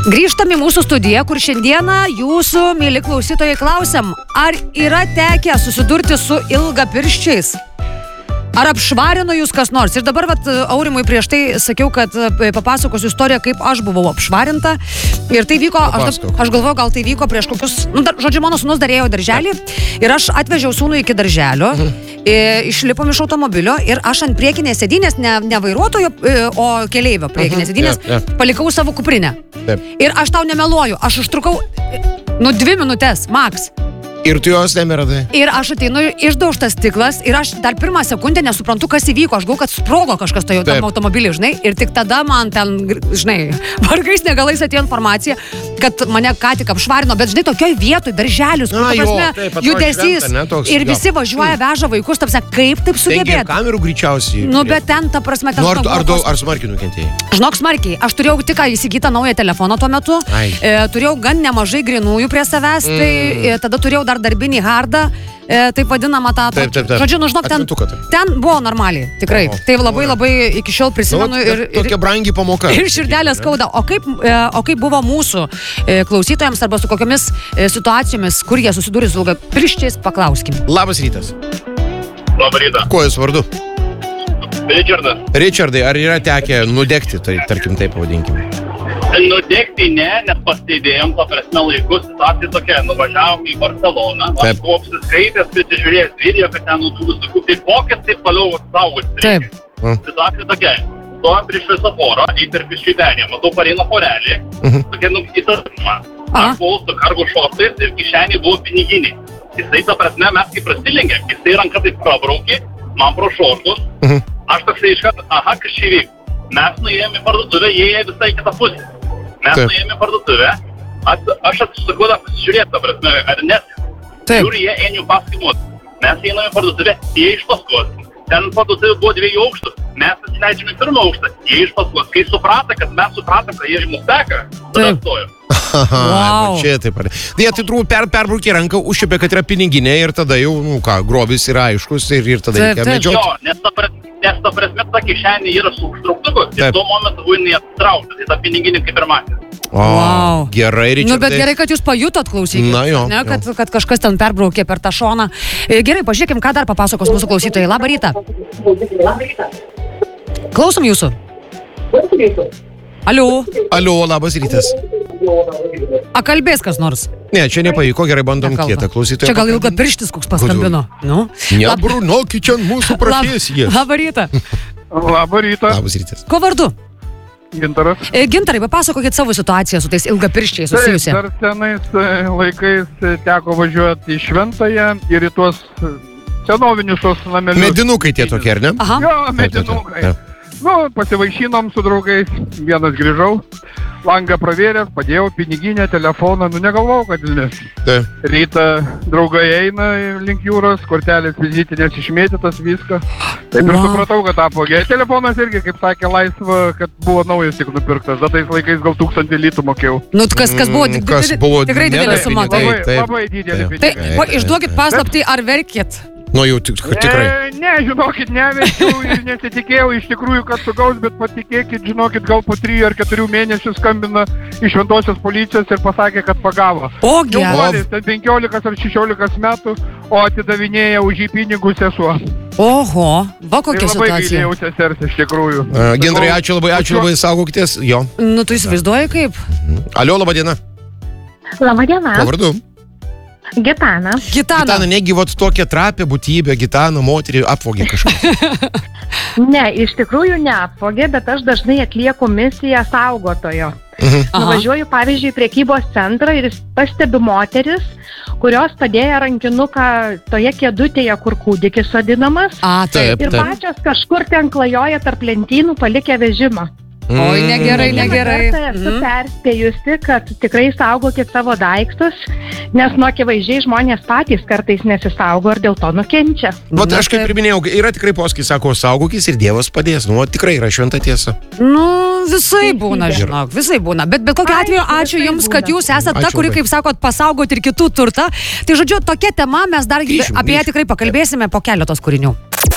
Grįžtam į mūsų studiją, kur šiandieną jūsų, mėly klausytojai, klausiam, ar yra tekę susidurti su ilgapirščiais? Ar apšvarino jūs kas nors? Ir dabar, Aurimui prieš tai sakiau, kad papasakosiu istoriją, kaip aš buvau apšvarinta. Ir tai vyko, aš galvoju, gal tai vyko prieš kokius... žodžiu, mano sūnus dar ėjo darželį ir aš atvežiau sūnų iki darželio, išlipom iš automobilio ir aš ant priekinės sėdynės, ne vairuotojo, o keleivio priekinės sėdynės, palikau savo kuprinę. Ir aš tau nemeluoju, aš užtrukau 2 minutės, maks. Ir tu jos nemeradai. Ir aš ateinu, išdaužtas stiklas ir aš dar pirmą sekundę nesuprantu, kas įvyko. Aš galvoju, kad sprogo kažkas tam automobilį, žinai. Ir tik tada man ten, žinai, vargais negalais atėjo informacija, kad mane ką tik apšvarino. Bet, žinai, tokioj vietoj, darželius, judesys. Ir visi važiuoja, veža vaikus, tapsia, kaip taip sugebėti. Ir kamerų greičiausiai. Nu, bet ten, ta prasme, ten... Ar smarkiai nukentėjai? Žinok, smarkiai. Aš turėjau tik įsigytą naują telefoną tuo metu. Turėjau gan nemažai grinųjų prie savęs. Tai tada turėjau dar darbinį hardą, taip vadinamą tą... Žodžiu, žinok, ten buvo normaliai, tikrai. Tai labai iki šiol prisimenu. Tokia brangi pamoka. Ir širdelė skauda. O kaip buvo mūsų klausytojams arba su kokiamis situacijomis, kur jie susidūrė su ilgapirščiais, paklauskim. Labas rytas. Labą rytą. Kuo jūs vardu? Richardas. Richardai, ar yra tekę nudegti, tarkim taip pavadinkime? Nudegti ne, nes pastebėjom, ta prasme, laikus, situacija tokia, nuvažiavom į Barceloną, aš buvau apsiskaitęs, prisižiūrėjęs video, kad ten visokių kaip pokas, taip toliau saugus. Taip. Situacija tokia, stovim prieš šviesoforą, įterpiu švytenį, matau pareina porelį, tokia įtarpimą. Aš buvau su kargo šortais ir kišenį buvo piniginiai. Jisai, ta prasme, mes kaip prasilengėm, jisai ranką taip prabraukė, man pro šortus, aš toksai iškart, kas čia vyko. Mes nuėjome į parduotuvę, jie visai kitą pusę. Mes nuėjome į parduotuvę, aš atsisakau da pasižiūrėti, ta prasme, ar net. Žiūri, jie einių paskimus. Mes einame į parduotuvę, jie iš paskos. Ten parduotuvė buvo 2 aukštų. Mes atsileidžiame į 1 aukštą, jie iš paskos. Kai suprato, kad mes supratom, kad jie į mus teka, tada stojom. Čia taip ar. Jie tai turbūt perbraukė ranką, užšiepė, kad yra piniginė ir tada jau, grobis yra aiškus ir tada reikia medžioti. Jo, nes ta prasme, ta kišenė yra su užtrauktuku ir tuo momentu buvo neattraukta, tai ta piniginė kaip ir matė. Gerai, Richardai. Bet gerai, kad jūs pajutot, klausykit. Na jo. Kad kažkas ten perbraukė per tą šoną. Gerai, pažiūrėkim, ką dar papasakos mūsų klausytojai. Labą rytą. Klausom jūsų. Alio, labas rytas. A kalbės kas nors? Ne, čia nepavyko, gerai bandom kietą klausytoją. Čia gal ilgapirštis koks paskambino. Nebrunokit čia mūsų profesijas. Labą rytą. Labą rytą. Labas rytas. Ko vardu? Gintaras. Gintarai, papasakokit savo situaciją su tais ilgapirščiais susijusi. Dar senais laikais teko važiuoti į Šventąją ir į tuos senovinius tos namelius. Medinukai tie tokie, ar ne? Jo, medinukai. Pasivaišinom su draugais, vienas grįžau, langą pravėręs, padėjau piniginę, telefoną, negalvojau, kad rytą draugai eina link jūros, kortelės vizitinės išmėtytas, viską. Taip ir supratau, kad apvogė. Telefonas irgi, kaip sakė, laisva, kad buvo naujas tik nupirktas, tais laikais gal 1000 litų mokėjau. Kas buvo tikrai didelė suma. Labai didelė pinigai. Tai išduokit paslaptį, ar verkėt? Jau tikrai. Ne, žinokit, neverkiau ir nesitikėjau iš tikrųjų, kad sugaus, bet patikėkit, žinokit, gal po 3 ar 4 mėnesių skambina iš Šventosios policijos ir pasakė, kad pagavo. Jaunuolis, ten 15 ar 16 metų, o atidavinėja už jį pinigus sesuo. Oho, va kokia situacija. Labai gailėjau sesers iš tikrųjų. Gintarai, ačiū labai, saugokitės. Jo. Tu įsivaizduoji kaip? Alio, laba diena. Labą dieną. Ko vardu? Gitana. Gitana, negi vat tokia trapė būtybė, Gitana, moterį apvogė kažkas. Ne, iš tikrųjų neapvogė, bet aš dažnai atlieku misiją saugotojo. Nuvažiuoju, pavyzdžiui, prekybos centrą ir pastebiu moteris, kurios padėjo rankinuką toje kėdutėje, kur kūdikis sodinamas. Ir pačios kažkur ten klajoja tarp lentynų palikę vežimą. Oi, negerai. Esu perspėjusi, kad tikrai saugokit savo daiktus, nes akivaizdžiai žmonės patys kartais nesisaugo ir dėl to nukenčia. Vat aš kaip ir minėjau, yra tikrai posakis, sako, saugokis ir Dievas padės. Tikrai yra šventa tiesa. Visai būna, žinok, visai būna. Bet kokiu atveju, ačiū Jums, kad Jūs esate ta, kuri, kaip sakot, pasaugot ir kitų turtą. Tai žodžiu, tokia tema, mes dar apie ją tikrai pakalbėsime po keletos kūrinių.